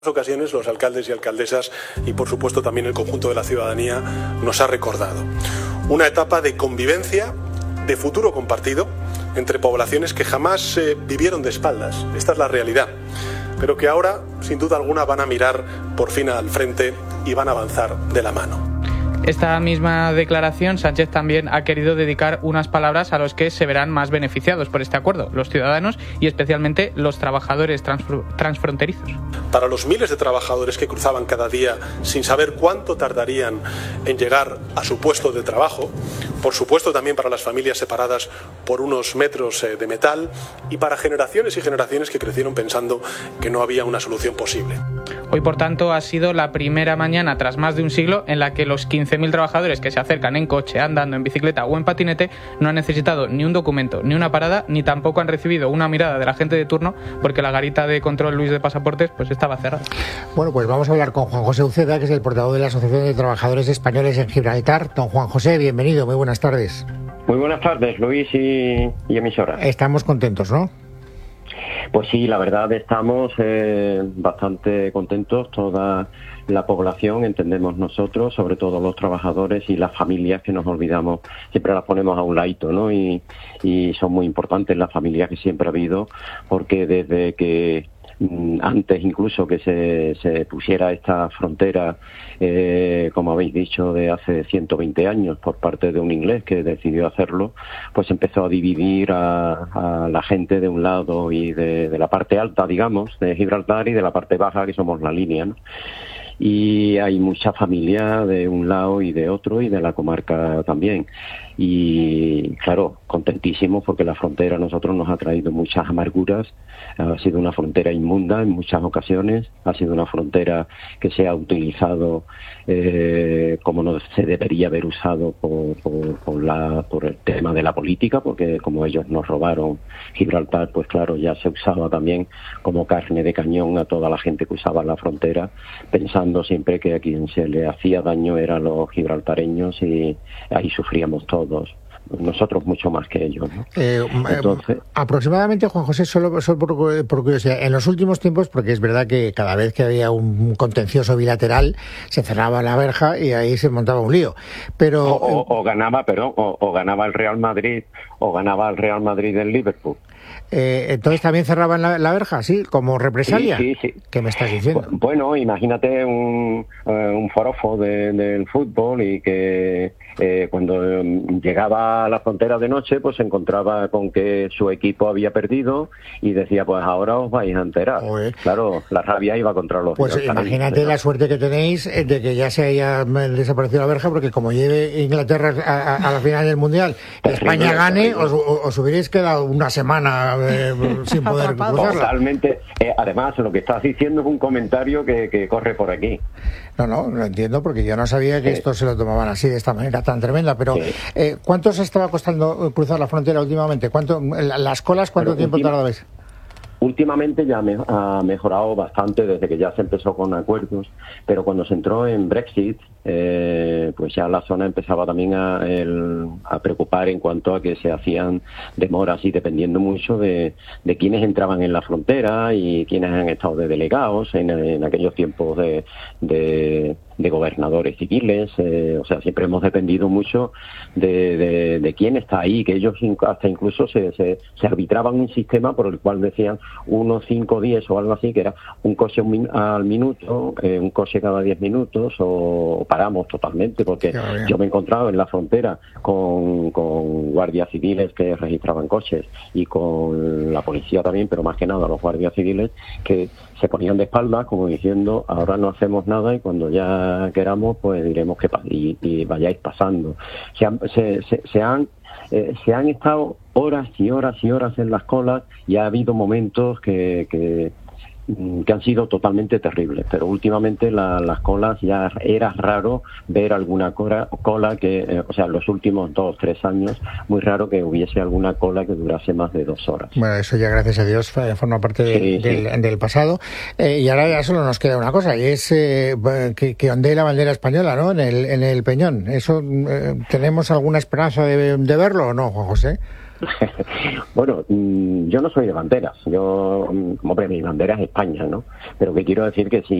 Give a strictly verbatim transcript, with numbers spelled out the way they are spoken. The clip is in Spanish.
ocasiones los alcaldes y alcaldesas y por supuesto también el conjunto de la ciudadanía nos ha recordado. Una etapa de convivencia, de futuro compartido entre poblaciones que jamás eh, vivieron de espaldas. Esta es la realidad, pero que ahora sin duda alguna van a mirar por fin al frente y van a avanzar de la mano. Esta misma declaración, Sánchez también ha querido dedicar unas palabras a los que se verán más beneficiados por este acuerdo, los ciudadanos y especialmente los trabajadores transfr- transfronterizos. Para los miles de trabajadores que cruzaban cada día sin saber cuánto tardarían en llegar a su puesto de trabajo, por supuesto también para las familias separadas por unos metros de metal y para generaciones y generaciones que crecieron pensando que no había una solución posible. Hoy, por tanto, ha sido la primera mañana tras más de un siglo en la que los quince mil trabajadores que se acercan en coche, andando, en bicicleta o en patinete no han necesitado ni un documento, ni una parada, ni tampoco han recibido una mirada del agente de turno porque la garita de control Luis de Pasaportes pues estaba cerrada. Bueno, pues vamos a hablar con Juan José Uceda, que es el portavoz de la Asociación de Trabajadores Españoles en Gibraltar. Don Juan José, bienvenido, muy buenas tardes. Muy buenas tardes, Luis y, y emisora. Estamos contentos, ¿no? Pues sí, la verdad estamos eh, bastante contentos, toda la población, entendemos nosotros, sobre todo los trabajadores y las familias que nos olvidamos, siempre las ponemos a un ladito, ¿no? Y, y son muy importantes las familias que siempre ha habido, porque desde que antes incluso que se, se pusiera esta frontera, eh, como habéis dicho, de hace ciento veinte años por parte de un inglés que decidió hacerlo, pues empezó a dividir a, a la gente de un lado y de, de la parte alta, digamos, de Gibraltar y de la parte baja, que somos la línea, ¿no? Y hay mucha familia de un lado y de otro y de la comarca también. Y claro, contentísimos porque la frontera a nosotros nos ha traído muchas amarguras. Ha sido una frontera inmunda en muchas ocasiones, ha sido una frontera que se ha utilizado eh, como no se debería haber usado por, por, por, la, por el tema de la política, porque como ellos nos robaron Gibraltar, pues claro, ya se usaba también como carne de cañón a toda la gente que usaba la frontera, pensando siempre que a quien se le hacía daño eran los gibraltareños y ahí sufríamos todos. Nosotros mucho más que ellos, ¿no? Eh, Entonces, aproximadamente, Juan José, solo, solo por, por curiosidad, en los últimos tiempos, porque es verdad que cada vez que había un contencioso bilateral se cerraba la verja y ahí se montaba un lío, pero o, o, o ganaba, perdón, o, o ganaba el Real Madrid o ganaba el Real Madrid del Liverpool. Eh, entonces también cerraban la, la verja, ¿sí? Como represalia. Sí, sí, sí. ¿Qué me estás diciendo? Bueno, imagínate un, uh, un forofo de, del fútbol y que eh, cuando um, llegaba a la frontera de noche, pues se encontraba con que su equipo había perdido y decía, pues ahora os vais a enterar. Oye. Claro, la rabia iba contra los... Pues imagínate la suerte que tenéis de que ya se haya desaparecido la verja, porque como lleve Inglaterra a, a, a la final del Mundial y España gane, os, os hubierais quedado una semana eh, sin poder cruzarla. Totalmente. Eh, además, lo que estás diciendo es un comentario que, que corre por aquí. No, no, lo entiendo, porque yo no sabía que sí. Esto se lo tomaban así, de esta manera tan tremenda, pero sí. eh, ¿cuánto os estaba costando cruzar la frontera últimamente? ¿Cuánto, las colas, cuánto pero tiempo última, tardabais? Últimamente ya me, ha mejorado bastante desde que ya se empezó con acuerdos, pero cuando se entró en Brexit, eh, pues ya la zona empezaba también a, el, a preocupar en cuanto a que se hacían demoras y dependiendo mucho de, de quiénes entraban en la frontera y quiénes han estado de delegados en, en aquellos tiempos de, de, de gobernadores civiles, eh, o sea, siempre hemos dependido mucho de, de, de quién está ahí, que ellos hasta incluso se, se, se arbitraban un sistema por el cual decían unos cinco, diez o algo así, que era un coche un min- al minuto, eh, un coche cada diez minutos, o paramos totalmente, porque yo me he encontrado en la frontera con, con guardias civiles que registraban coches y con la policía también, pero más que nada los guardias civiles que se ponían de espaldas como diciendo ahora no hacemos nada y cuando ya queramos pues diremos que pa- y, y vayáis pasando. Se han, se, se, se han Eh, se han estado horas y horas y horas en las colas y ha habido momentos que, que, que han sido totalmente terribles, pero últimamente la, las colas ya era raro ver alguna cola, cola que, eh, o sea, en los últimos dos, tres años, muy raro que hubiese alguna cola que durase más de dos horas. Bueno, eso ya gracias a Dios forma parte de, sí, del, sí. del pasado. Eh, y ahora ya solo nos queda una cosa, y es eh, que, que ondee la bandera española, ¿no? En el, en el Peñón. ¿Eso eh, tenemos alguna esperanza de, de verlo o no, Juan José? Bueno, yo no soy de banderas. Yo, hombre, mi bandera es España, ¿no? Pero que quiero decir que si